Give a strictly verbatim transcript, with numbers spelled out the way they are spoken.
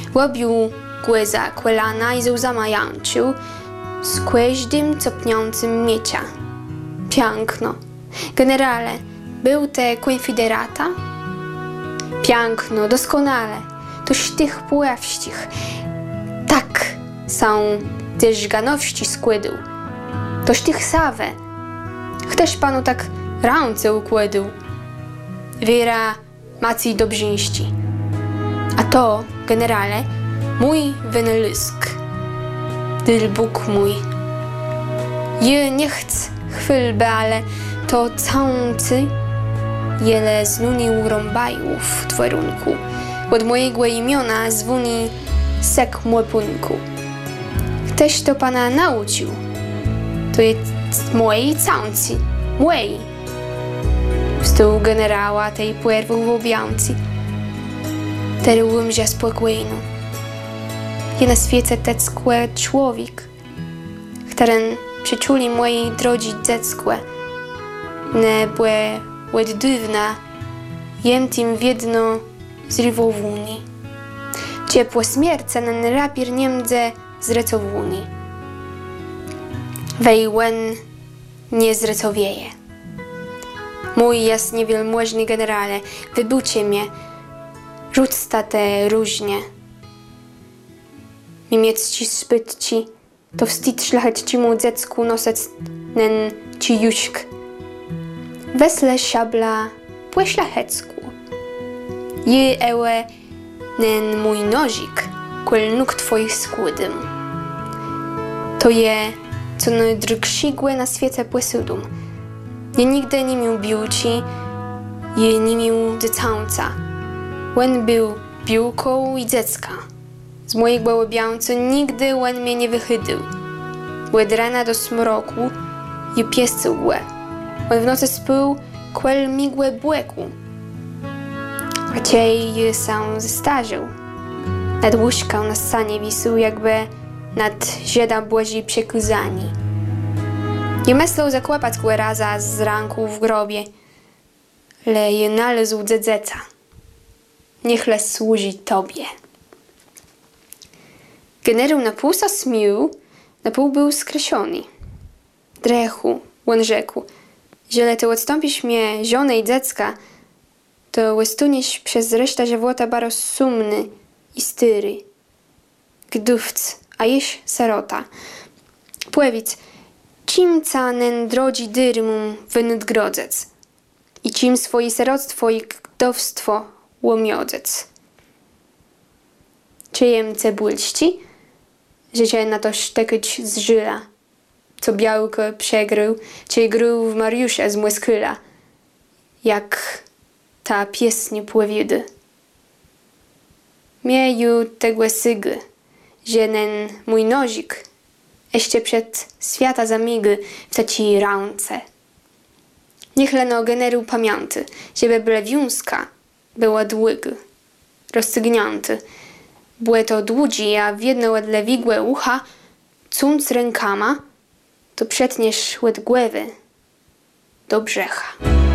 Łobił głeza kłelana i ze łzama jączył z każdym copniącym miecia. Piękno. Generale, był te konfederata? Piękno, doskonale. Toż tych płewścich. Tak są też ganowści składał. Toż tych sawę. Chcesz panu tak ręce układał. Wiera macji dobrzyńści. A to, generale, mój wynalazek. Dyl Bóg mój. Je nie chcę chwilby, ale to całuncy jele znuni urąbają w tworunku. Od mojego imiona zwuni sek młopunku. Ktoś to pana nauczył. To jest mojej całuncy. Mojej. Wstał generała tej płerwu w obianci. Terułem się spokojno. Je na świecie teckłe człowiek, który przyczuli mojej drodzy dziecko. Ne błe łed dywna, jem tym wiedno zrywowuni. Ciepło śmierce na rapier niemdze zrecowuni. Wej łen nie zrecowieje. Mój jasnie wielmożny generale, wybucie mnie, rzućta te różnie. Niemiec ci spyt ci, to wstyd szlachet ci mu dziecku nosec nen ci juśk. Wesle szabla płe szlachecku. Je ełe nen mój nozik, kłel nóg twoich skłodym. To je, co najdrgszigłe na świecie płesudum. Je nigdy nie miał biłci, je nie miał dzieciąca. Łen był biłką i dziecka. Z mojego łobianca nigdy łen mnie nie wychydził. Łed rana do smroku je piescył łe. On w nocy spał kłel migłe błeku. A ciej je sam zestarzył. Nad łóżką na sanie wisił, jakby nad zieda błazi przekuzani. Je myślał zakłapać kłe raza z ranku w grobie, le je nalezł dzedzeca. Niechle służy tobie. Generał na pół zasmił, na pół był skreślony. Drechu, on rzekł, że ty odstąpisz mnie żonę i dziecka, to łestuniesz przez resztę żywota bardzo sumny i styry. Gdówc, a jeś serota. Płewic, czym ca nen drodzi dyrmum wynadgrodzec i czym swoje seroctwo i gdowstwo łomiodzec. Czyjem cebulści, że cię na to sztekyć z żyla, co białko przegrył, czy grył w Mariusza z Młyskyla, jak ta piesnie płewidy. Mieju tego sygy, że nen mój nozik jeszcze przed świata zamigy w taci ręce. Niechle no generał pamięty, żeby blewiąska była długa, rozcygnięty. Były to dłudzi, a w jedno wedle wigłe ucha, cunc rękama, to przetniesz łed głowy do brzecha.